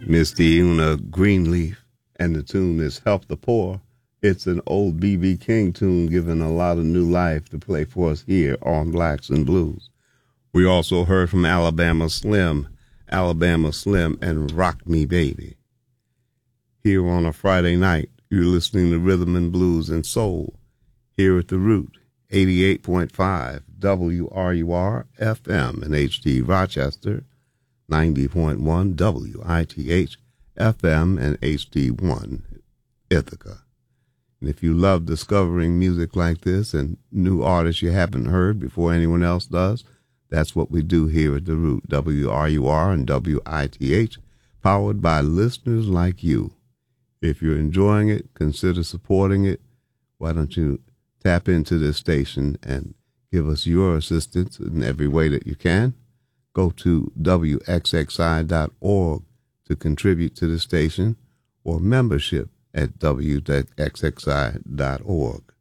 Miss Diuna Greenleaf, and the tune is Help the Poor. It's an old B.B. King tune given a lot of new life to play for us here on Blacks and Blues. We also heard from Alabama Slim, and Rock Me Baby. Here on a Friday night, you're listening to Rhythm and Blues and Soul here at The Root, 88.5 WRUR FM in HD Rochester, 90.1 WITH FM and HD1 Ithaca. And if you love discovering music like this and new artists you haven't heard before anyone else does, that's what we do here at The Root, WRUR and WITH, powered by listeners like you. If you're enjoying it, consider supporting it. Why don't you tap into this station and give us your assistance in every way that you can? Go to WXXI.org to contribute to the station, or membership at WXXI.org.